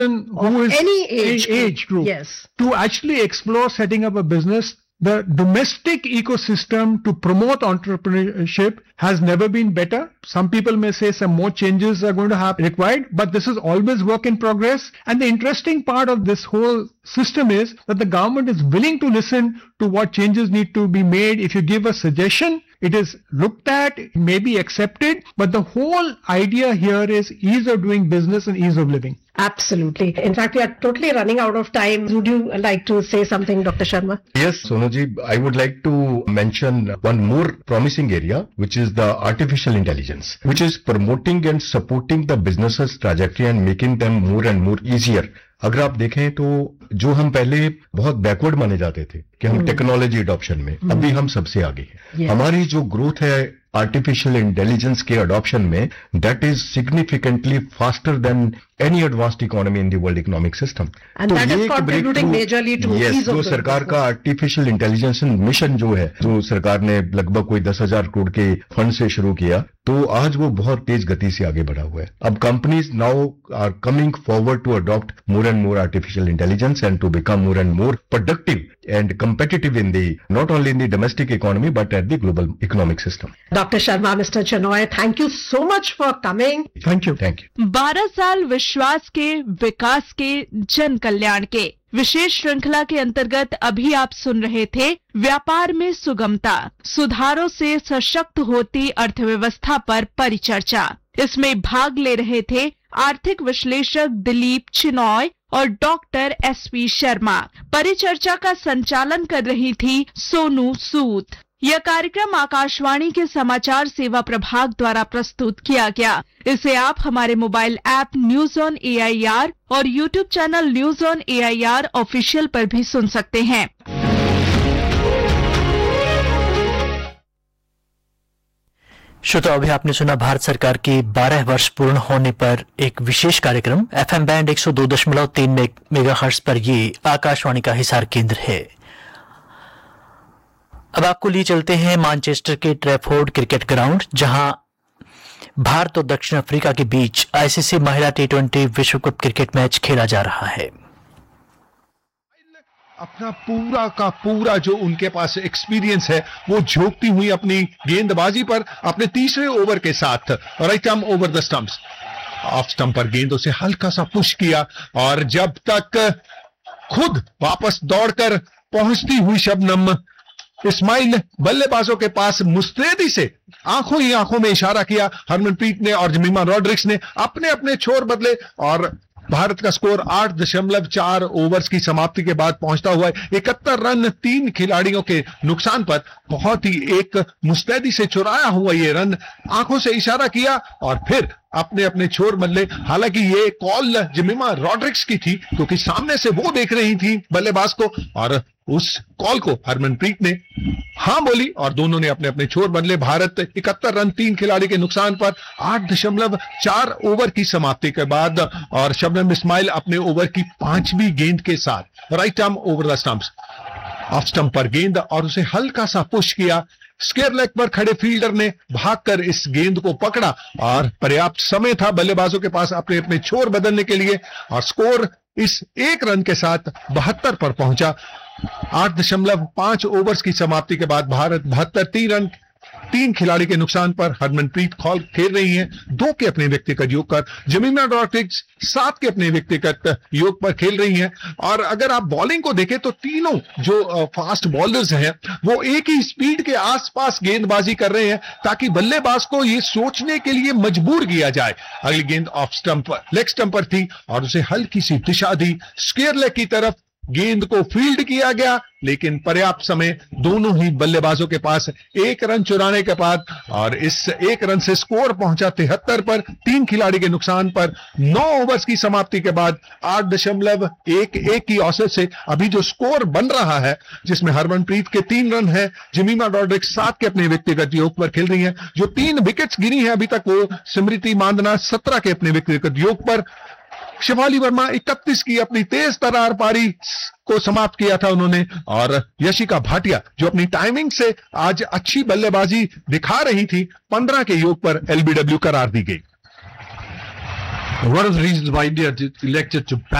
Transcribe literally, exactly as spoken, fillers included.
who is any age, age group, yes, to actually explore setting up a business. The domestic ecosystem to promote entrepreneurship has never been better. Some people may say some more changes are going to have required, but this is always work in progress. And the interesting part of this whole system is that the government is willing to listen to what changes need to be made. If you give a suggestion, it is looked at, may be accepted, but the whole idea here is ease of doing business and ease of living. Absolutely. In fact, we are totally running out of time. Would you like to say something, Doctor Sharma? Yes, Sonoji, I would like to mention one more promising area, which is the artificial intelligence, which is promoting and supporting the businesses trajectory and making them more and more easier. अगर आप देखें तो जो हम पहले बहुत backward माने जाते थे कि हम टेक्नोलॉजी अडॉप्शन में, अभी हम सबसे आगे हैं. हमारी जो ग्रोथ है आर्टिफिशियल इंटेलिजेंस के अडॉप्शन में, that is significantly faster than any advanced economy in the world economic system. तो ये एक ब्रेकथ्रू, यस, जो सरकार का आर्टिफिशियल इंटेलिजेंस मिशन जो है, जो सरकार ने लगभग कोई दस हजार करोड़ के फंड से शुरू किया, तो आज वो बहुत तेज गति से आगे बढ़ा हुआ है. अब companies now are coming forward to adopt more and more artificial intelligence and to become more and more productive and competitive in the not only in the domestic economy but at the global economic system. Doctor Sharma, Mister Chenoy, thank you so much for coming. Thank you. Thank you. बारह साल विश्वास के, विकास के, जन कल्याण के विशेष श्रृंखला के अंतर्गत अभी आप सुन रहे थे व्यापार में सुगमता, सुधारों से सशक्त होती अर्थव्यवस्था पर परिचर्चा. इसमें भाग ले रहे थे आर्थिक विश्लेषक दिलीप चिनॉय और डॉक्टर एस पी शर्मा. परिचर्चा का संचालन कर रही थी सोनू सूद. यह कार्यक्रम आकाशवाणी के समाचार सेवा प्रभाग द्वारा प्रस्तुत किया गया. इसे आप हमारे mobile app news on A I R और YouTube channel news on A I R official पर भी सुन सकते हैं. श्रोता, अभी आपने सुना भारत सरकार के बारह वर्ष पूर्ण होने पर एक विशेष कार्यक्रम. एफएम बैंड एक सौ दो दशमलव तीन मेगाहर्ट्ज पर ये आकाशवाणी का हिसार केंद्र है. अब आपको लिए चलते हैं मैनचेस्टर के ट्रैफोर्ड क्रिकेट ग्राउंड, जहां भारत और दक्षिण अफ्रीका के बीच आईसीसी महिला टी ट्वेंटी विश्व कप क्रिकेट मैच खेला जा रहा है. अपना पूरा का पूरा जो उनके पास एक्सपीरियंस है वो झोंकती हुई अपनी गेंदबाजी पर अपने तीसरे ओवर के साथ right arm over the stumps, off stump पर गेंदों से हल्का सा पुश किया और जब तक खुद वापस दौड़कर पहुंचती हुई शबनम इस्माइल बल्लेबाजों के पास मुस्तैदी से आंखों ही आंखों में इशारा किया. हरमनप्रीत ने और जमीमा रॉड्रिक्स ने अपने अपने छोर बदले और भारत का स्कोर आठ दशमलव चार ओवर्स की समाप्ति के बाद पहुंचता हुआ इकहत्तर रन तीन खिलाड़ियों के नुकसान पर. बहुत ही एक मुस्तैदी से चुराया हुआ ये रन, आंखों से इशारा किया और फिर अपने अपने छोर बदले. हालांकि ये कॉल जमीमा रॉड्रिक्स की थी क्योंकि सामने से वो देख रही थी बल्लेबाज को और उस कॉल को हरमनप्रीत ने हां बोली और दोनों ने अपने अपने छोर बदले. भारत इकहत्तर रन तीन खिलाड़ी के नुकसान पर आठ दशमलव चार ओवर की समाप्ति के बाद और शबनम इस्माइल अपने ओवर की पांचवी गेंद के साथ right arm over the stumps, off stump पर गेंद और उसे हल्का सा पुश किया. स्क्वायर लेग पर खड़े फील्डर ने भागकर इस गेंद को पकड़ा और पर्याप्त समय था बल्लेबाजों के पास अपने अपने छोर बदलने के लिए और स्कोर इस एक रन के साथ बहत्तर पर पहुंचा. आठ दशमलव पांच ओवर्स की समाप्ति के बाद भारत बहत्तर तीन रन तीन खिलाड़ी के नुकसान पर हरमनप्रीत कौर खेल रही हैं दो के अपने व्यक्तिगत योग पर, जमीमा रॉड्रिक्स सात के अपने व्यक्तिगत योग पर खेल रही हैं. और अगर आप बॉलिंग को देखें तो तीनों जो फास्ट बॉलर्स हैं वो एक ही स्पीड के आसपास गेंदबाजी कर रहे हैं ताकि बल्लेबाज को ये सोचने के लिए मजबूर किया जाए. अगली गेंद ऑफ स्टंप लेग स्टंप पर थी और उसे हल्की सी दिशा दी स्क्वायर लेग की तरफ. गेंद को फील्ड किया गया लेकिन पर्याप्त समय दोनों ही बल्लेबाजों के पास एक रन चुराने के बाद और इस एक रन से स्कोर पहुंचा तिहत्तर पर. तीन खिलाड़ी के नुकसान पर नौ ओवर्स की समाप्ति के बाद आठ दशमलव एक एक की औसत से अभी जो स्कोर बन रहा है जिसमें हरमनप्रीत के तीन रन है, जमीमा रॉड्रिक्स सात के अपने व्यक्तिगत योग पर खेल रही हैं. जो तीन विकेट्स गिरी हैं अभी तक वो स्मृति मांदना सत्रह के अपने व्यक्तिगत योग पर, शिफाली वर्मा इकतीस की अपनी तेज तरार पारी को समाप्त किया था उन्होंने और यशिका भाटिया जो अपनी टाइमिंग से आज अच्छी बल्लेबाजी दिखा रही थी पंद्रह के योग पर एलबीडब्ल्यू करार दी गई. One of the reasons why India did elected to